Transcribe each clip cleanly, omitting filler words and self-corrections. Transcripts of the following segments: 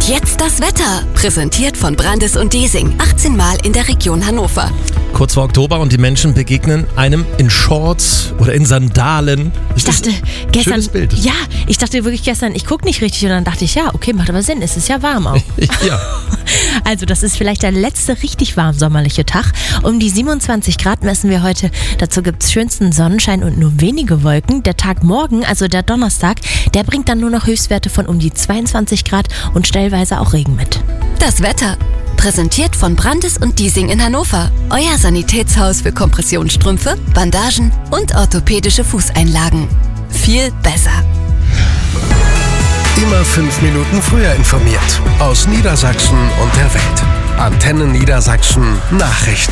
Und jetzt das Wetter, präsentiert von Brandis und Diesing, 18 Mal in der Region Hannover. Kurz vor Oktober und die Menschen begegnen einem in Shorts oder in Sandalen. Ich dachte gestern, schönes Bild. Ja, ich dachte wirklich gestern, ich gucke nicht richtig und dann dachte ich, ja, okay, macht aber Sinn, es ist ja warm auch. Ja. Also das ist vielleicht der letzte richtig warm sommerliche Tag. Um die 27 Grad messen wir heute. Dazu gibt es schönsten Sonnenschein und nur wenige Wolken. Der Tag morgen, also der Donnerstag, der bringt dann nur noch Höchstwerte von um die 22 Grad und stellenweise auch Regen mit. Das Wetter, präsentiert von Brandis und Diesing in Hannover. Euer Sanitätshaus für Kompressionsstrümpfe, Bandagen und orthopädische Fußeinlagen. Viel besser. Immer 5 Minuten früher informiert. Aus Niedersachsen und der Welt. Antenne Niedersachsen Nachrichten.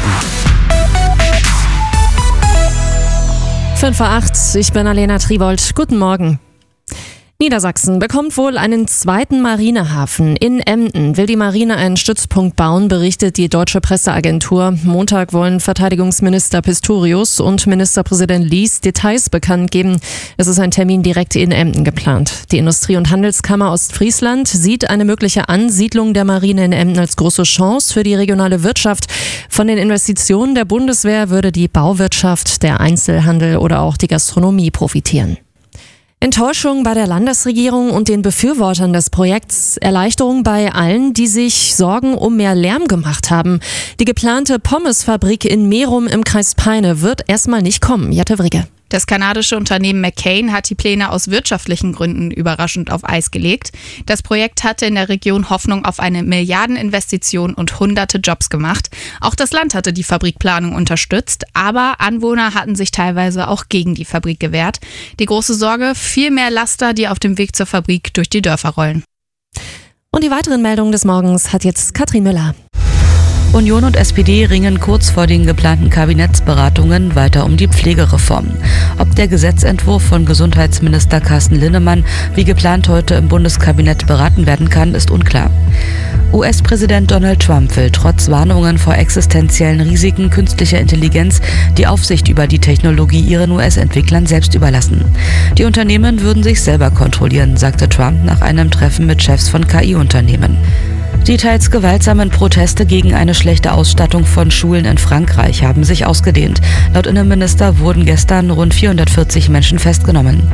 5:08 Uhr, ich bin Alena Tribold. Guten Morgen. Niedersachsen bekommt wohl einen zweiten Marinehafen. In Emden will die Marine einen Stützpunkt bauen, berichtet die deutsche Presseagentur. Montag wollen Verteidigungsminister Pistorius und Ministerpräsident Lies Details bekannt geben. Es ist ein Termin direkt in Emden geplant. Die Industrie- und Handelskammer Ostfriesland sieht eine mögliche Ansiedlung der Marine in Emden als große Chance für die regionale Wirtschaft. Von den Investitionen der Bundeswehr würde die Bauwirtschaft, der Einzelhandel oder auch die Gastronomie profitieren. Enttäuschung bei der Landesregierung und den Befürwortern des Projekts, Erleichterung bei allen, die sich Sorgen um mehr Lärm gemacht haben. Die geplante Pommesfabrik in Merum im Kreis Peine wird erstmal nicht kommen. Jette Wrigge. Das kanadische Unternehmen McCain hat die Pläne aus wirtschaftlichen Gründen überraschend auf Eis gelegt. Das Projekt hatte in der Region Hoffnung auf eine Milliardeninvestition und hunderte Jobs gemacht. Auch das Land hatte die Fabrikplanung unterstützt, aber Anwohner hatten sich teilweise auch gegen die Fabrik gewehrt. Die große Sorge, viel mehr Laster, die auf dem Weg zur Fabrik durch die Dörfer rollen. Und die weiteren Meldungen des Morgens hat jetzt Katrin Müller. Union und SPD ringen kurz vor den geplanten Kabinettsberatungen weiter um die Pflegereform. Ob der Gesetzentwurf von Gesundheitsminister Carsten Linnemann wie geplant heute im Bundeskabinett beraten werden kann, ist unklar. US-Präsident Donald Trump will trotz Warnungen vor existenziellen Risiken künstlicher Intelligenz die Aufsicht über die Technologie ihren US-Entwicklern selbst überlassen. Die Unternehmen würden sich selber kontrollieren, sagte Trump nach einem Treffen mit Chefs von KI-Unternehmen. Die teils gewaltsamen Proteste gegen eine schlechte Ausstattung von Schulen in Frankreich haben sich ausgedehnt. Laut Innenminister wurden gestern rund 440 Menschen festgenommen.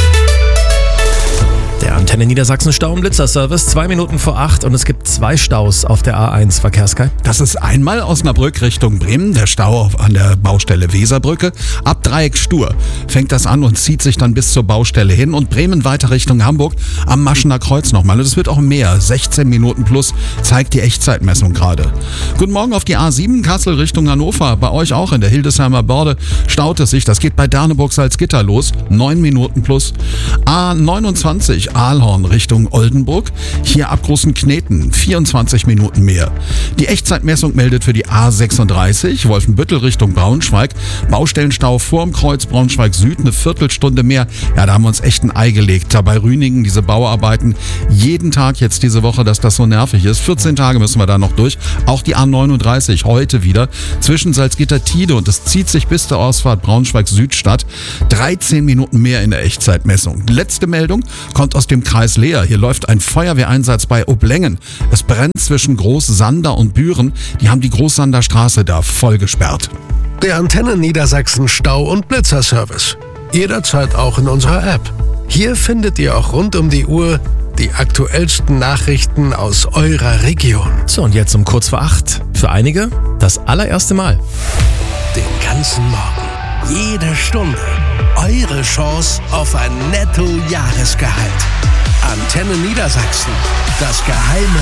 Der Antenne Niedersachsen Stau- und Blitzerservice, 2 Minuten vor 8 und es gibt 2 Staus auf der A1 Verkehrskei. Das ist einmal Osnabrück Richtung Bremen, der Stau an der Baustelle Weserbrücke. Ab Dreieck Stur fängt das an und zieht sich dann bis zur Baustelle hin und Bremen weiter Richtung Hamburg am Maschener Kreuz nochmal. Und es wird auch mehr, 16 Minuten plus, zeigt die Echtzeitmessung gerade. Guten Morgen auf die A7 Kassel Richtung Hannover. Bei euch auch in der Hildesheimer Börde staut es sich. Das geht bei Daneburg-Salzgitter los, 9 Minuten plus. A29 Aalhorn Richtung Oldenburg. Hier ab Großenkneten 24 Minuten mehr. Die Echtzeitmessung meldet für die A36 Wolfenbüttel Richtung Braunschweig. Baustellenstau vorm Kreuz Braunschweig Süd, eine Viertelstunde mehr. Ja, da haben wir uns echt ein Ei gelegt. Da bei Rünigen diese Bauarbeiten jeden Tag jetzt diese Woche, dass das so nervig ist. 14 Tage müssen wir da noch durch. Auch die A39 heute wieder zwischen Salzgitter-Tide und es zieht sich bis zur Ausfahrt Braunschweig Südstadt. 13 Minuten mehr in der Echtzeitmessung. Letzte Meldung kommt aus dem Kreis Leer. Hier läuft ein Feuerwehreinsatz bei Oblengen. Es brennt zwischen Großsander und Büren. Die haben die Großsander Straße da voll gesperrt. Der Antenne Niedersachsen Stau- und Blitzerservice. Jederzeit auch in unserer App. Hier findet ihr auch rund um die Uhr die aktuellsten Nachrichten aus eurer Region. So, und jetzt um kurz vor 8. Für einige das allererste Mal. Den ganzen Morgen, jede Stunde. Eure Chance auf ein Netto-Jahresgehalt. Antenne Niedersachsen. Das geheime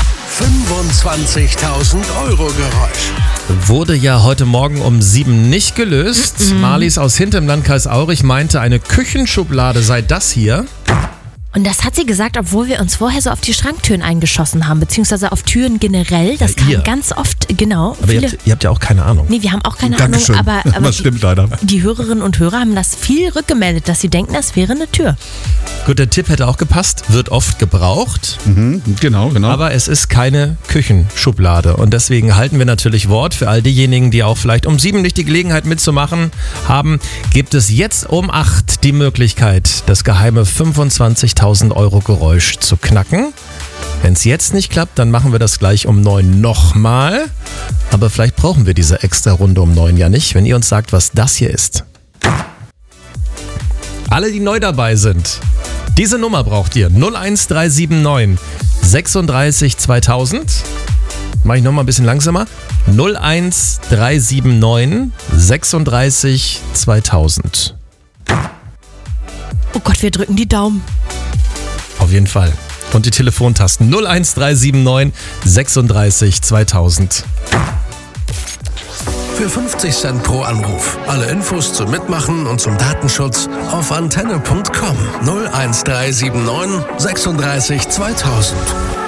25.000 Euro Geräusch. Wurde ja heute Morgen um 7 nicht gelöst. Marlies aus Hinterm Landkreis Aurich meinte, eine Küchenschublade sei das hier. Und das hat sie gesagt, obwohl wir uns vorher so auf die Schranktüren eingeschossen haben, beziehungsweise auf Türen generell. Das kam ganz oft, genau. Aber ihr habt ja auch keine Ahnung. Nee, wir haben auch keine Dankeschön. Ahnung, aber das stimmt leider. Die Hörerinnen und Hörer haben das viel rückgemeldet, dass sie denken, das wäre eine Tür. Gut, der Tipp hätte auch gepasst, wird oft gebraucht. Genau. Aber es ist keine Küchenschublade und deswegen halten wir natürlich Wort für all diejenigen, die auch vielleicht um 7 nicht die Gelegenheit mitzumachen haben. Gibt es jetzt um 8 die Möglichkeit, das geheime 25.000 Euro Geräusch zu knacken? Wenn es jetzt nicht klappt, dann machen wir das gleich um 9 nochmal. Aber vielleicht brauchen wir diese extra Runde um 9 ja nicht, wenn ihr uns sagt, was das hier ist. Alle, die neu dabei sind, diese Nummer braucht ihr. 01379 36 2000. Mache ich nochmal ein bisschen langsamer. 01379 36 2000. Oh Gott, wir drücken die Daumen. Auf jeden Fall. Und die Telefontasten 01379 36 2000. Für 50 Cent pro Anruf. Alle Infos zum Mitmachen und zum Datenschutz auf antenne.com. 01379 36 2000.